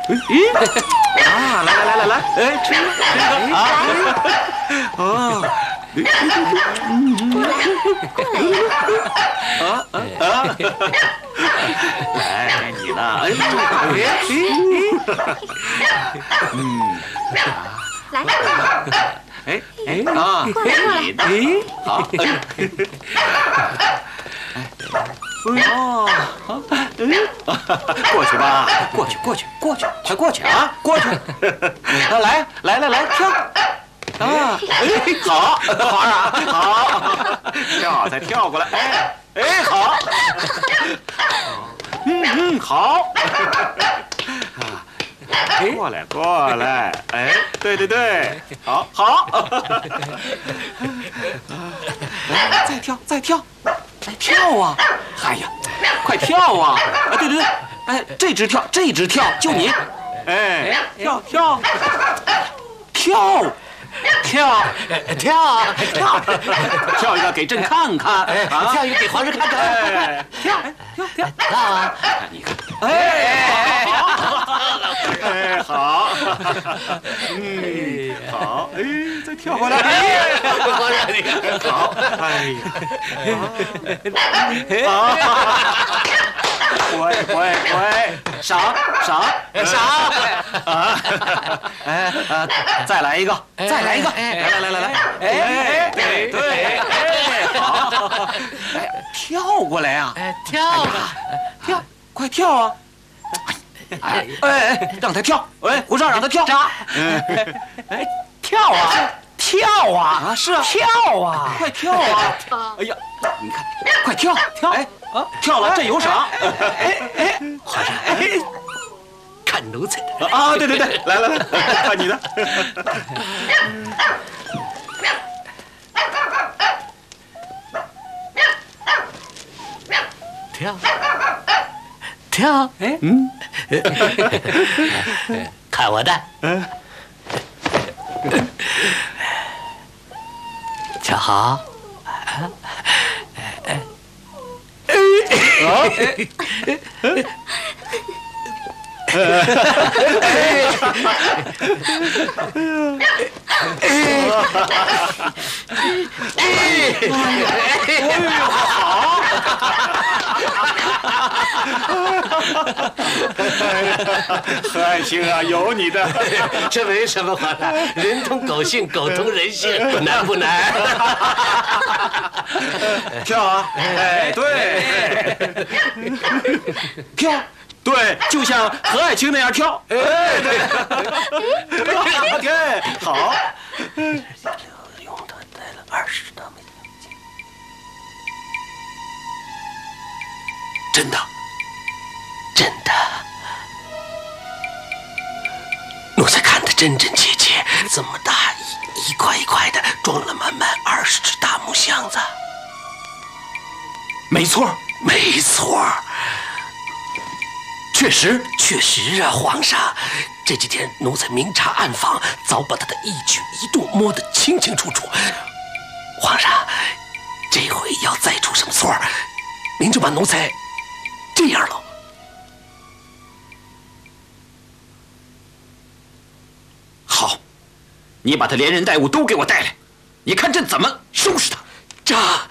啊，来，哎，吃一个啊！哦，来你了，来啊，你的，好，哦，过去吧，过去，快过去啊，过去！来，跳！啊，好，皇上，好，跳，再跳过来，好，好，过来，哎，对，好，再跳，跳啊！哎呀，快跳啊！对，哎，这只跳，就你，哎，跳一个给朕看看， 跳一个给皇上看看，跳啊！ 你看，好，好，再跳回来， 皇上你看， 好，喂，赏啊！再来一个，来，对，好，跳过来啊！跳，快跳啊！让他跳，胡少让他跳，跳啊！是啊，跳啊！快跳啊！哎呀，你看，快跳！跳了朕有赏！ 皇上，看奴才的啊！对，来，看你的。 跳，看我的，瞧好， 何爱卿啊，有你的， 这没什么，皇上，人通狗性，狗通人性，难不难？ 跳啊！对，跳。对，就像何爱卿那样跳。对，好。 用他带了20道美金，真的，奴才看得真切切，这么大一块一块的，装了满20只大木箱子。 没错。 确实啊，皇上，这几天奴才明察暗访，早把他的一举一动摸得清清楚楚。皇上，这回要再出什么错，您就把奴才这样了。 好，你把他连人带物都给我带来，你看朕怎么收拾他。